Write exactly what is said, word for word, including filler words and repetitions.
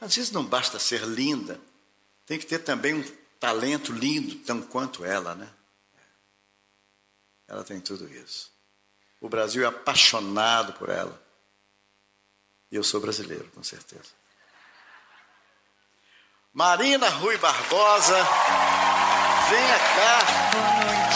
Às vezes não basta ser linda, tem que ter também um talento lindo, tão quanto ela, né? Ela tem tudo isso. O Brasil é apaixonado por ela. E eu sou brasileiro, com certeza. Marina Rui Barbosa, venha cá.